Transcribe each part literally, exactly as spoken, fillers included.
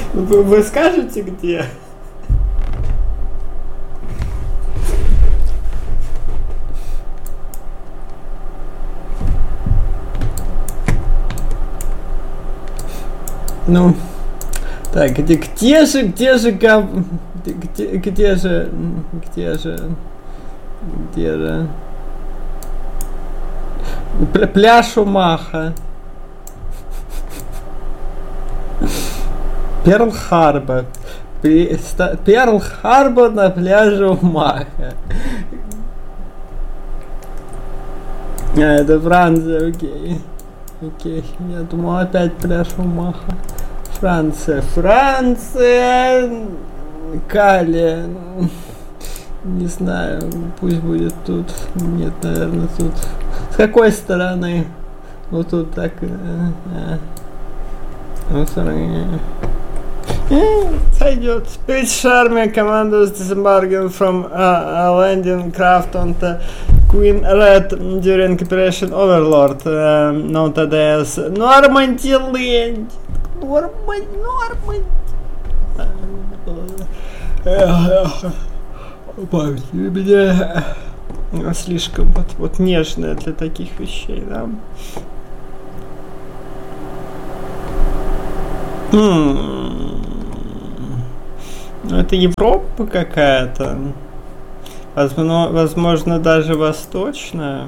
Вы, вы скажете, где? Ну, так, где, где же, где же, гав... где, где же, где же, где же, Пля, пляж Омаха, Перл-Харбор, Перл-Харбор на пляже Омаха. А, это Франция, окей. Окей, я думал опять пляж Омаха. Франция, Франция, Кале, не знаю, пусть будет тут, нет, наверное, тут. С какой стороны? Вот тут так, а, вот стороны. Сойдет. British Army commandos disembarking from a, a landing craft on the Queen Red during Operation Overlord, uh, noted as Normandy Land. Нормально, нормально. Память у меня слишком вот, вот нежная для таких вещей, да? М-м-м. Это Европа какая-то. Возможно, возможно даже восточная.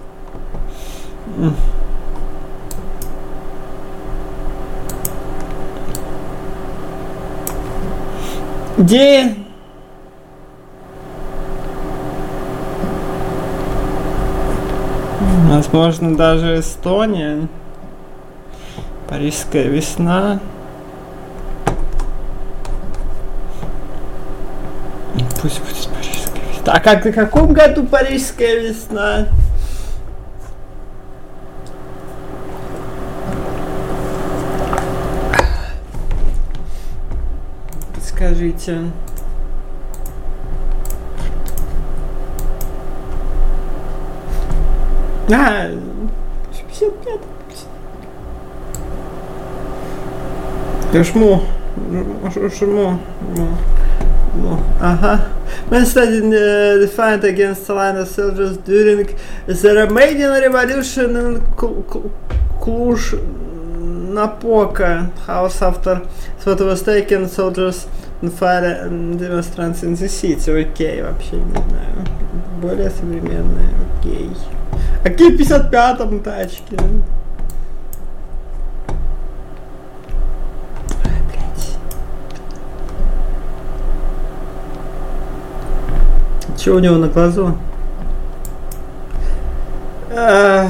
Где? Возможно, даже Эстония. Парижская весна. Пусть будет Парижская весна. А как, в каком году Парижская весна? Скажите. А, пятьдесят пять. Я жму. Жму. Жму. Жму. Ага. Men studied uh, the fight against the line of soldiers during the Romanian Revolution in Cluj-Napoca house after what was taken soldiers and fire demonstrants in the city. Окей, вообще не знаю. Более современные, окей. А какие в пятьдесят пятом тачки? Что у него на глазу? А,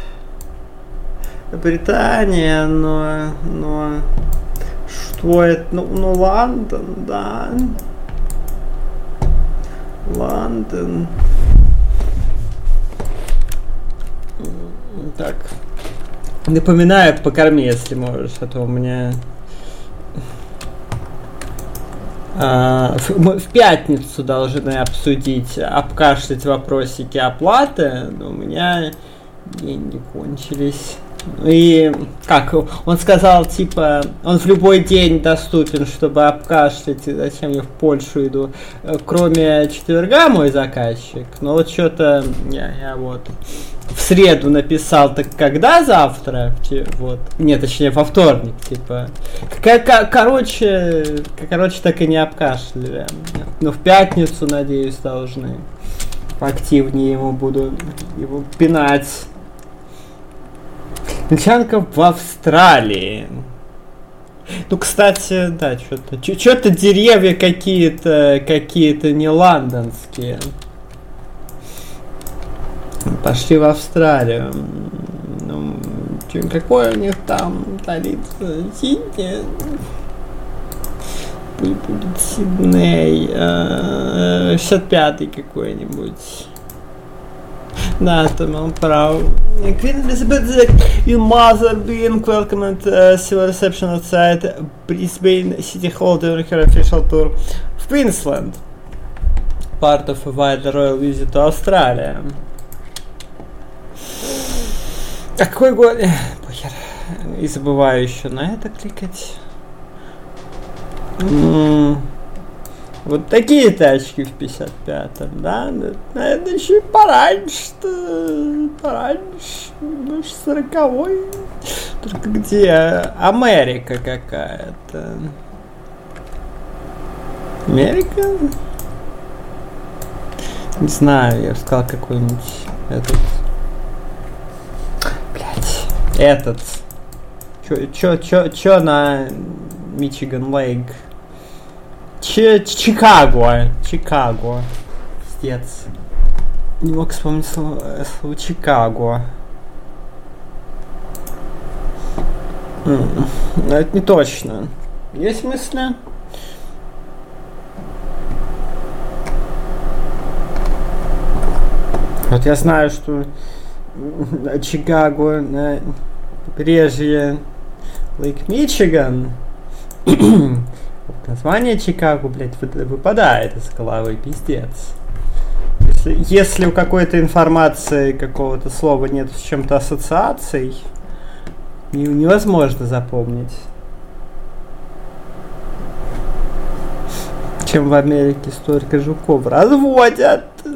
Британия, но, но что это? Ну, ну Лондон, да. Лондон. Так. Напоминаю, покорми, если можешь, а то у меня... Uh, в, мы в пятницу должны обсудить, обкашлять вопросики оплаты, но у меня деньги кончились. И как, он сказал, типа, он в любой день доступен, чтобы обкашлять, и зачем я в Польшу иду, кроме четверга мой заказчик, но вот что-то я, я вот в среду написал, так когда завтра, вот, нет, точнее во вторник, типа, к- короче, короче, так и не обкашляли, но в пятницу, надеюсь, должны поактивнее ему буду его пинать. Мельчанка в Австралии. Ну, кстати, да, что-то, что-то деревья какие-то, какие-то не лондонские. Пошли в Австралию. Ну, чё, какой у них там столица? Сидней? Пусть будет Сидней. шестьдесят пятый какой-нибудь. Да, там он прав. Queen Elizabeth your mother being welcomed uh, civil reception outside Brisbane City Hall during her official tour of Queensland. Part of a wider royal visit to Australia. А какой год? Похер. И забываю еще на это кликать. М, Вот такие тачки в пятьдесят пятом, да? Это еще пораньше-то, пораньше, может, сороковой. Только где Америка какая-то? Америка? Не знаю, я бы сказал какой-нибудь этот. Блять, этот. Чё, чё, чё, чё на Мичиган Лейк? Ч- Чикаго. Чикаго. Пиздец. Не мог вспомнить слово, слово Чикаго. М, Но это не точно. Есть мысли? Вот я знаю, что м, Чикаго на побережье Лейк Мичиган. Название Чикаго, блядь, вы- выпадает из головы, пиздец. Если, если у какой-то информации какого-то слова нет с чем-то ассоциаций, не- невозможно запомнить. Чем в Америке столько жуков разводят.